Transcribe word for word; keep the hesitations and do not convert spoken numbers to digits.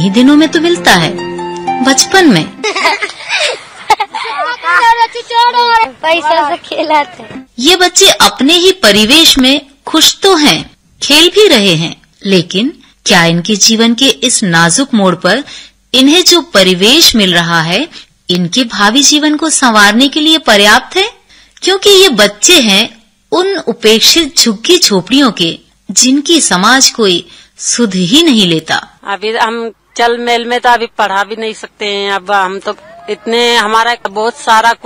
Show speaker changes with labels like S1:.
S1: इन्हीं दिनों में तो मिलता है, बचपन में।
S2: पैसा से खेलाते।
S1: ये बच्चे अपने ही परिवेश में खुश तो हैं, खेल भी रहे हैं, लेकिन क्या इनके जीवन के इस नाजुक मोड़ पर इन्हें जो परिवेश मिल रहा है, इनके भावी जीवन को संवारने के लिए पर्याप्त है? क्योंकि ये बच्चे हैं उन उपेक्षित झुग्गी झोपड़ियों के, जिनकी समाज कोई सुध ही नहीं लेता।
S3: अभी हम चल मेल में तो अभी पढ़ा भी नहीं सकते हैं। अब हम तो इतने, हमारा बहुत सारा